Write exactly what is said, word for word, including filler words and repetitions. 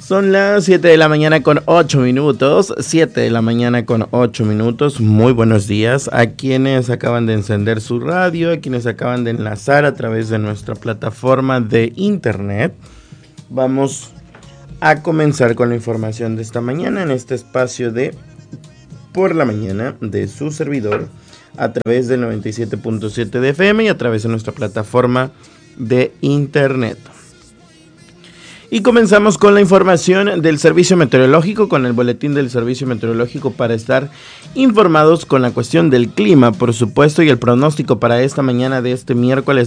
Son las siete de la mañana con ocho minutos, siete de la mañana con ocho minutos. Muy buenos días a quienes acaban de encender su radio, a quienes acaban de enlazar a través de nuestra plataforma de internet. Vamos a comenzar con la información de esta mañana en este espacio de Por la Mañana de su servidor a través del noventa y siete punto siete de F M y a través de nuestra plataforma de internet. Y comenzamos con la información del Servicio Meteorológico, con el boletín del Servicio Meteorológico para estar informados con la cuestión del clima, por supuesto, y el pronóstico para esta mañana de este miércoles